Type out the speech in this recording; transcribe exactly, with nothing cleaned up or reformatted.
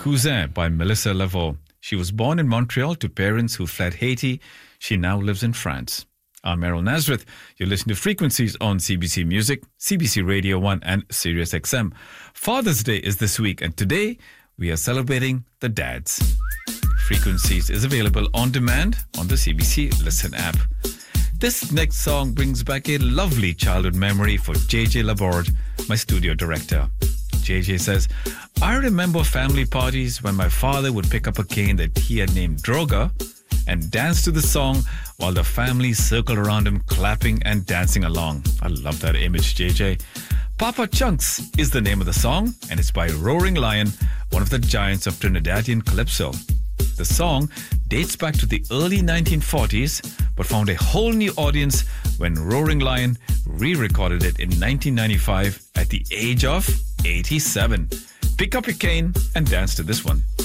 Cousin by Melissa Laveau. She was born in Montreal to parents who fled Haiti. She now lives in France. I'm Errol Nazareth. You're listening to Frequencies on C B C Music, C B C Radio one and Sirius X M. Father's Day is this week, and today we are celebrating the dads. Frequencies is available on demand on the C B C Listen app. This next song brings back a lovely childhood memory for J J Laborde, my studio director. J J says, I remember family parties when my father would pick up a cane that he had named Droga and dance to the song while the family circled around him, clapping and dancing along. I love that image, J J. Papa Chunks is the name of the song, and it's by Roaring Lion, one of the giants of Trinidadian calypso. The song dates back to the early nineteen forties, but found a whole new audience when Roaring Lion re-recorded it in nineteen ninety-five at the age of eighty-seven. Pick up your cane and dance to this one.